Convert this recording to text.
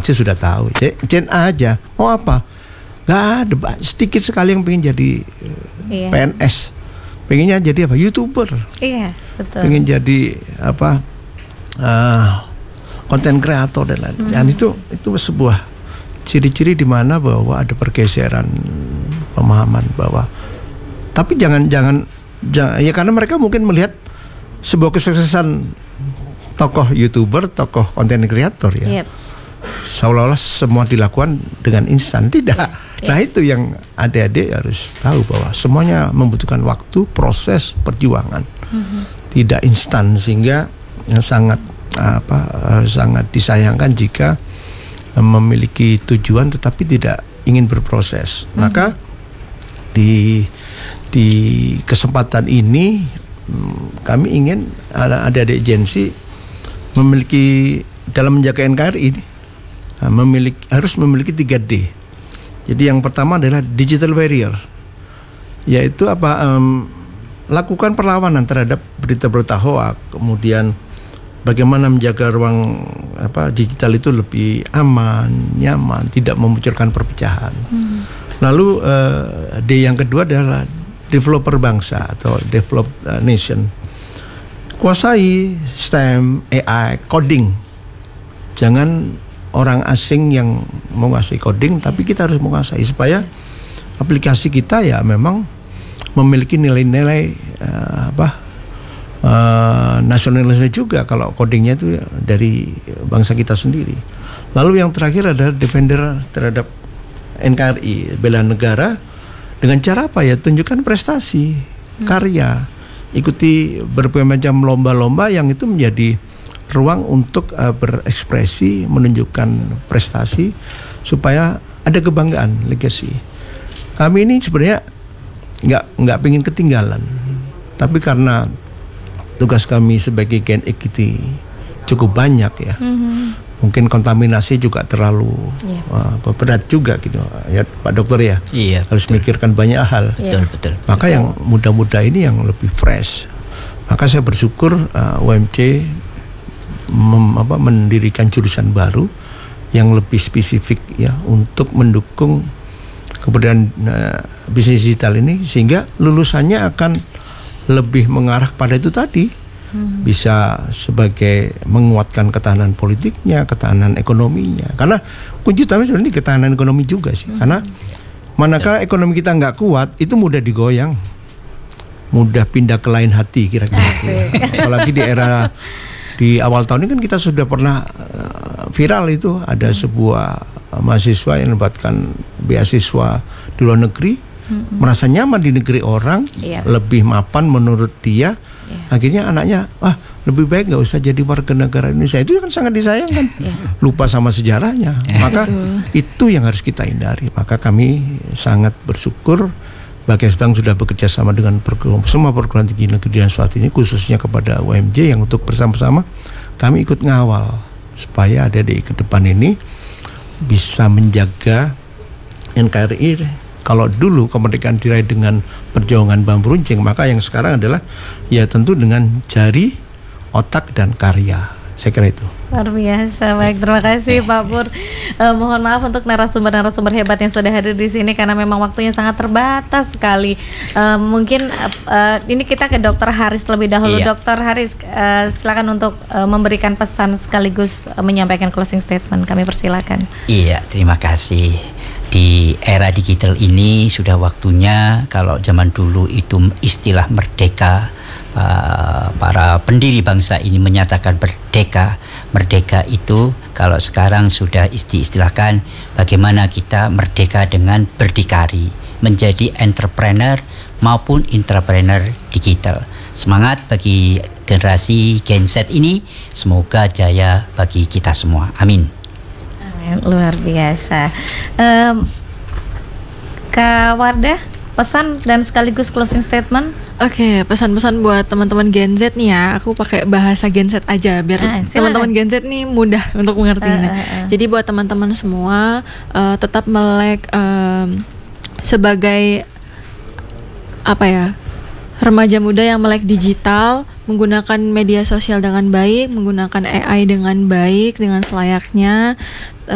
sih sudah tahu. Gen A aja mau apa? Gak ada, sedikit sekali yang pengen jadi PNS. Pengennya jadi apa? YouTuber. Iya, betul. Pengen jadi apa? Konten kreator dan lain-lain. Dan itu sebuah ciri-ciri di mana bahwa ada pergeseran pemahaman bahwa. Tapi jangan ya, karena mereka mungkin melihat sebuah kesuksesan tokoh YouTuber, tokoh konten kreator ya. Yep. Seolah-olah semua dilakukan dengan instan. Tidak. Nah itu yang adik-adik harus tahu bahwa semuanya membutuhkan waktu, proses, perjuangan. Tidak instan, sehingga sangat disayangkan jika memiliki tujuan tetapi tidak ingin berproses. Maka di kesempatan ini kami ingin adik-adik Gen Z memiliki, dalam menjaga NKRI ini harus memiliki 3D. Jadi yang pertama adalah digital barrier, yaitu lakukan perlawanan terhadap berita-berita hoax, kemudian bagaimana menjaga ruang digital itu lebih aman, nyaman, tidak memunculkan perpecahan. Lalu D yang kedua adalah developer bangsa atau develop nation. Kuasai STEM, AI, coding. Jangan orang asing yang menguasai coding, tapi kita harus menguasai supaya aplikasi kita ya memang memiliki nilai-nilai nasionalisme juga kalau codingnya itu dari bangsa kita sendiri. Lalu yang terakhir adalah defender terhadap NKRI, bela negara dengan cara apa ya? Tunjukkan prestasi, karya, ikuti berbagai macam lomba-lomba yang itu menjadi ruang untuk berekspresi, menunjukkan prestasi supaya ada kebanggaan, legacy. Kami ini sebenarnya nggak pengen ketinggalan, tapi karena tugas kami sebagai Gen Equity cukup banyak ya. Mungkin kontaminasi juga terlalu berat juga gitu ya Pak Dokter ya. Iya, harus memikirkan banyak hal. Betul. Maka yang muda-muda ini yang lebih fresh. Maka saya bersyukur UMC mendirikan jurusan baru yang lebih spesifik ya untuk mendukung kemudian bisnis digital ini, sehingga lulusannya akan lebih mengarah pada itu tadi. Bisa sebagai menguatkan ketahanan politiknya, ketahanan ekonominya. Karena kunci utama sebenarnya ketahanan ekonomi juga sih. Karena manakala ekonomi kita nggak kuat, itu mudah digoyang, mudah pindah ke lain hati kira-kira. Apalagi di awal tahun ini kan kita sudah pernah viral itu ada sebuah mahasiswa yang mendapatkan beasiswa di luar negeri, merasa nyaman di negeri orang, lebih mapan menurut dia. Akhirnya anaknya, lebih baik nggak usah jadi warga negara Indonesia. Itu kan sangat disayangkan. Lupa sama sejarahnya. Maka itu yang harus kita hindari. Maka kami sangat bersyukur Bagas Bank sudah bekerja sama dengan semua perguruan tinggi negeri dan swasta ini, khususnya kepada UMJ yang untuk bersama-sama kami ikut ngawal supaya adik-adik ke depan ini bisa menjaga NKRI. Kalau dulu kemerdekaan diraih dengan perjuangan bambu runcing, maka yang sekarang adalah ya tentu dengan jari, otak, dan karya. Saya kira itu. Luar biasa, baik, terima kasih Pak Pur. Mohon maaf untuk narasumber hebat yang sudah hadir di sini karena memang waktunya sangat terbatas sekali. Mungkin ini kita ke Dr. Haris terlebih dahulu. Dr. Haris, silakan untuk memberikan pesan sekaligus menyampaikan closing statement. Kami persilakan. Iya, terima kasih. Di era digital ini sudah waktunya, kalau zaman dulu itu istilah merdeka, para pendiri bangsa ini menyatakan merdeka itu kalau sekarang sudah diistilahkan bagaimana kita merdeka dengan berdikari, menjadi entrepreneur maupun intrapreneur digital. Semangat bagi generasi Gen Z ini, semoga jaya bagi kita semua. Amin. Luar biasa. Kak Wardah, pesan dan sekaligus closing statement. Oke, pesan-pesan buat teman-teman Gen Z nih ya. Aku pakai bahasa Gen Z aja biar teman-teman Gen Z nih mudah untuk mengertinya. Jadi buat teman-teman semua tetap melek sebagai remaja muda yang melek digital, menggunakan media sosial dengan baik, menggunakan AI dengan baik, dengan selayaknya.